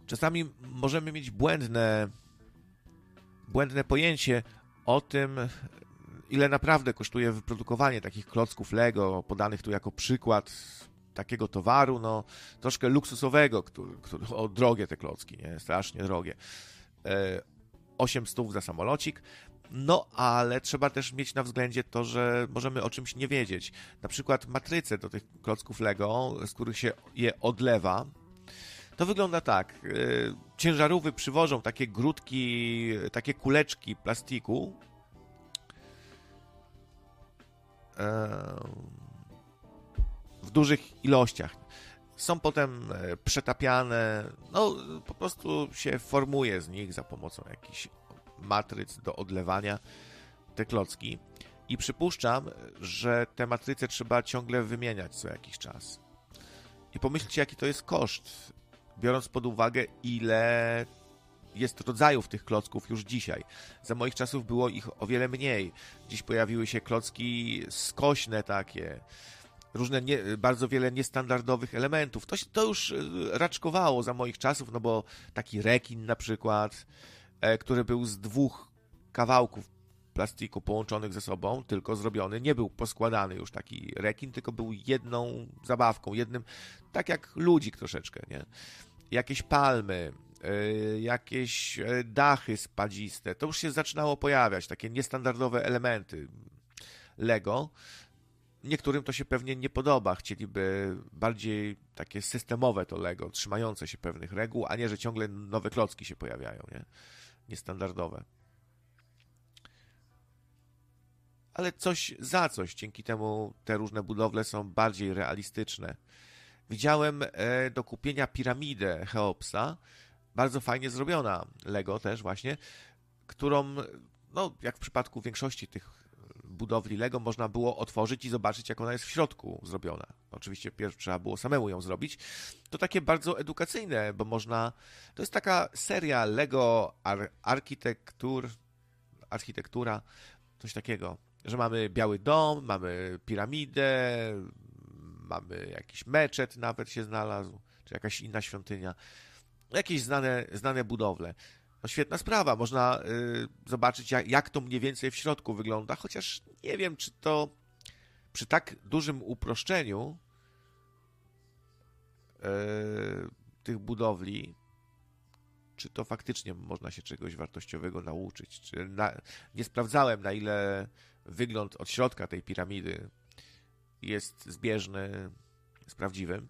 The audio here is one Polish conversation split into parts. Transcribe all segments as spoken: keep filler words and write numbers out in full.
czasami możemy mieć błędne, błędne pojęcie o tym, ile naprawdę kosztuje wyprodukowanie takich klocków Lego, podanych tu jako przykład takiego towaru, no troszkę luksusowego, który, który, o, drogie te klocki, nie? Strasznie drogie. E, osiem stów za samolocik. No, ale trzeba też mieć na względzie to, że możemy o czymś nie wiedzieć. Na przykład matryce do tych klocków Lego, z których się je odlewa, to wygląda tak. Ciężarówki przywożą takie grudki, takie kuleczki plastiku. W dużych ilościach. Są potem przetapiane, no po prostu się formuje z nich za pomocą jakichś matryc do odlewania te klocki. I przypuszczam, że te matryce trzeba ciągle wymieniać co jakiś czas. I pomyślcie, jaki to jest koszt, biorąc pod uwagę, ile jest rodzajów tych klocków już dzisiaj. Za moich czasów było ich o wiele mniej. Dziś pojawiły się klocki skośne takie, różne, nie, bardzo wiele niestandardowych elementów. To, to już raczkowało za moich czasów, no bo taki rekin na przykład, e, który był z dwóch kawałków plastiku połączonych ze sobą, tylko zrobiony, nie był poskładany już taki rekin, tylko był jedną zabawką, jednym, tak jak ludzik troszeczkę, nie? Jakieś palmy, y, jakieś dachy spadziste, to już się zaczynało pojawiać, takie niestandardowe elementy Lego. Niektórym to się pewnie nie podoba, chcieliby bardziej takie systemowe to Lego, trzymające się pewnych reguł, a nie, że ciągle nowe klocki się pojawiają, nie? Niestandardowe. Ale coś za coś, dzięki temu te różne budowle są bardziej realistyczne. Widziałem e, do kupienia piramidę Cheopsa, bardzo fajnie zrobiona Lego też właśnie, którą, no jak w przypadku większości tych budowli Lego, można było otworzyć i zobaczyć, jak ona jest w środku zrobiona. Oczywiście pierw trzeba było samemu ją zrobić. To takie bardzo edukacyjne, bo można... To jest taka seria Lego ar- architektur, architektura, coś takiego, że mamy Biały Dom, mamy piramidę, mamy jakiś meczet nawet się znalazł, czy jakaś inna świątynia. Jakieś znane, znane budowle. No świetna sprawa, można y, zobaczyć jak, jak to mniej więcej w środku wygląda, chociaż nie wiem, czy to przy tak dużym uproszczeniu y, tych budowli, czy to faktycznie można się czegoś wartościowego nauczyć. Czy na, nie sprawdzałem, na ile wygląd od środka tej piramidy jest zbieżny z prawdziwym.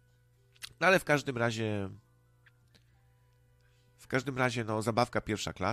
No ale w każdym razie w każdym razie, no, zabawka pierwsza klasa.